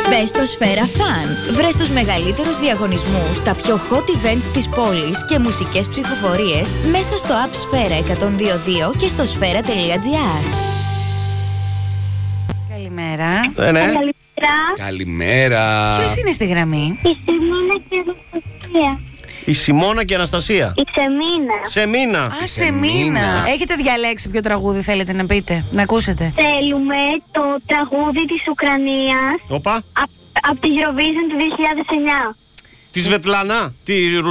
Μπες στο Σφαίρα Fun. Βρες τους μεγαλύτερους διαγωνισμούς, τα πιο hot events της πόλης και μουσικές ψηφοφορίες μέσα στο app Σφαίρα 102.2 και στο σφαίρα.gr. Καλημέρα. Ναι. Καλημέρα. Ποιος είναι στη γραμμή? Η Σεμίνα και η Αναστασία. Η Σιμώνα και η Αναστασία. Η Σεμίνα. Σεμίνα. Α, Σεμίνα. Έχετε διαλέξει ποιο τραγούδι θέλετε να πείτε, να ακούσετε? Θέλουμε το τραγούδι της Ουκρανίας Όπα. από τη Eurovision του 2009. Τη Σβετλάνα. Τη